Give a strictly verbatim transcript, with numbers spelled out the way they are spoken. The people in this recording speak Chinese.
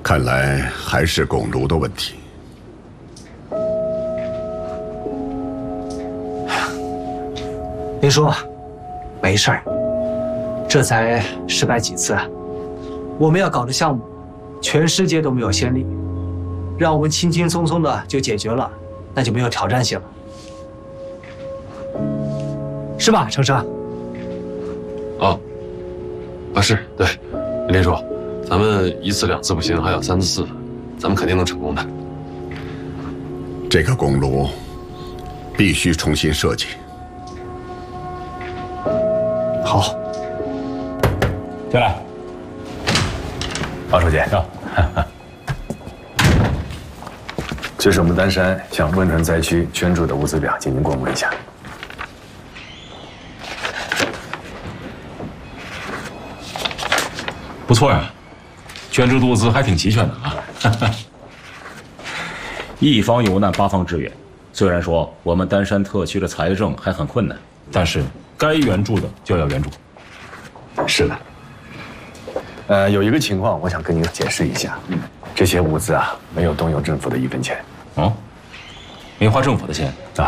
看来还是拱炉的问题。 林叔，没事儿，这才失败几次，我们要搞的项目，全世界都没有先例，让我们轻轻松松的就解决了，那就没有挑战性了，是吧，程生？ 哦，啊是对，林叔，咱们一次两次不行，还有三次四次，咱们肯定能成功的。 这个拱炉必须重新设计。 好， 进来， 王书记， 走。 这是我们丹山向汶川灾区捐助的物资表，请您过目一下。 不错呀，捐助的物资还挺齐全的啊。一方有难，八方支援。虽然说我们丹山特区的财政还很困难，但是该援助的就要援助。 是的。呃，有一个情况，我想跟您解释一下，这些物资啊，没有动用政府的一分钱。 哦，没花政府的钱啊。